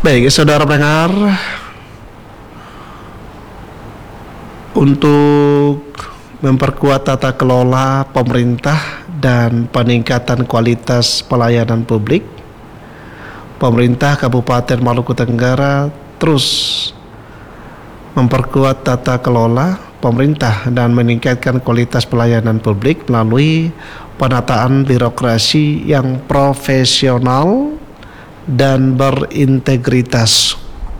Baik, saudara pendengar, untuk memperkuat tata kelola pemerintah dan peningkatan kualitas pelayanan publik, pemerintah Kabupaten Maluku Tenggara terus memperkuat tata kelola pemerintah dan meningkatkan kualitas pelayanan publik melalui penataan birokrasi yang profesional dan berintegritas.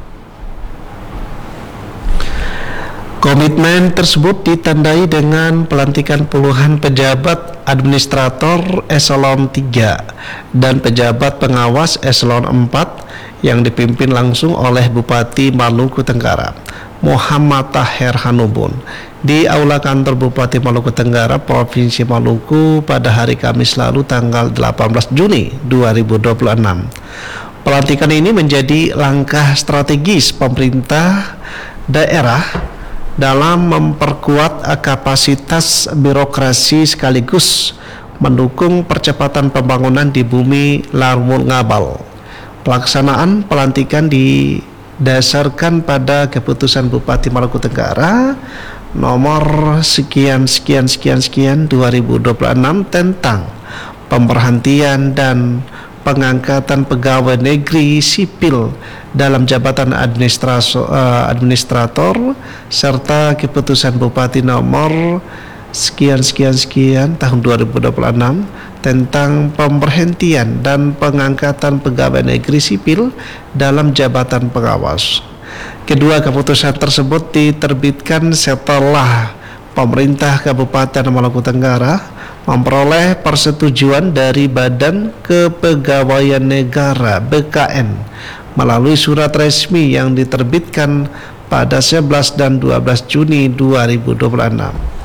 Komitmen tersebut ditandai dengan pelantikan puluhan pejabat administrator eselon 3 dan pejabat pengawas eselon 4 yang dipimpin langsung oleh Bupati Maluku Tenggara, Muhammad Taher Hanubun, di Aula Kantor Bupati Maluku Tenggara, Provinsi Maluku pada hari Kamis lalu tanggal 18 Juni 2026. Pelantikan ini menjadi langkah strategis pemerintah daerah dalam memperkuat kapasitas birokrasi sekaligus mendukung percepatan pembangunan di bumi Larmul Ngabal. Pelaksanaan pelantikan didasarkan pada keputusan Bupati Maluku Tenggara nomor sekian 2026 tentang pemberhentian dan pengangkatan pegawai negeri sipil dalam jabatan administrator serta keputusan Bupati nomor sekian tahun 2026 tentang pemberhentian dan pengangkatan pegawai negeri sipil dalam jabatan pengawas. Kedua keputusan tersebut diterbitkan setelah pemerintah Kabupaten Maluku Tenggara memperoleh persetujuan dari Badan Kepegawaian Negara (BKN) melalui surat resmi yang diterbitkan pada 11 dan 12 Juni 2026.